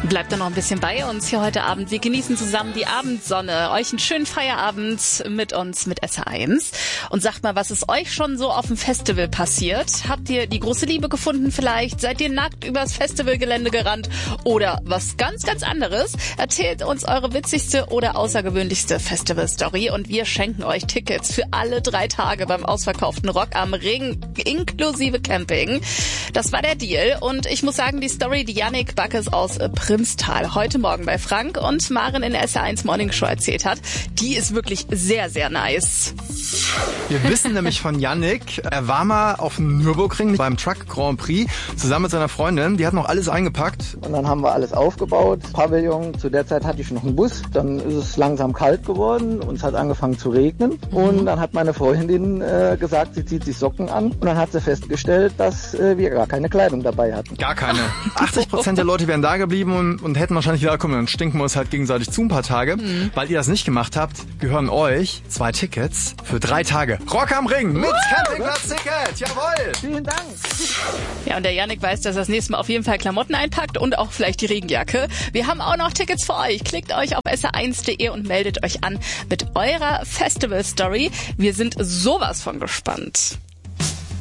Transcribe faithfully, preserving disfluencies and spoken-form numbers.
Bleibt dann noch ein bisschen bei uns hier heute Abend. Wir genießen zusammen die Abendsonne. Euch einen schönen Feierabend mit uns, mit S R eins. Und sagt mal, was ist euch schon so auf dem Festival passiert? Habt ihr die große Liebe gefunden vielleicht? Seid ihr nackt übers Festivalgelände gerannt? Oder was ganz, ganz anderes? Erzählt uns eure witzigste oder außergewöhnlichste Festival-Story und wir schenken euch Tickets für alle drei Tage beim ausverkauften Rock am Ring inklusive Camping. Das war der Deal. Und ich muss sagen, die Story, die Yannick Backes aus Primstal heute Morgen bei Frank und Maren in der S R eins Morning Show erzählt hat, die ist wirklich sehr, sehr nice. Wir wissen nämlich von Yannick, er war mal auf dem Nürburgring beim Truck Grand Prix zusammen mit seiner Freundin. Die hat noch alles eingepackt. Und dann haben wir alles aufgebaut, Pavillon. Zu der Zeit hatte ich noch einen Bus. Dann ist es langsam kalt geworden und es hat angefangen zu regnen. Mhm. Und dann hat meine Freundin äh, gesagt, sie zieht sich Socken an. Und dann hat sie festgestellt, dass äh, wir gar keine Kleidung dabei hatten. Gar keine. achtzig Prozent der Leute wären da geblieben und, und hätten wahrscheinlich gesagt, komm, dann stinken wir uns halt gegenseitig zu ein paar Tage. Mhm. Weil ihr das nicht gemacht habt, gehören euch zwei Tickets für drei Tage. Rock am Ring mit Campingplatz-Ticket. Jawohl. Vielen Dank. Ja, und der Yannick weiß, dass er das nächste Mal auf jeden Fall Klamotten einpackt und auch vielleicht die Regenjacke. Wir haben auch noch Tickets für euch. Klickt euch auf S R eins Punkt de und meldet euch an mit eurer Festival-Story. Wir sind sowas von gespannt.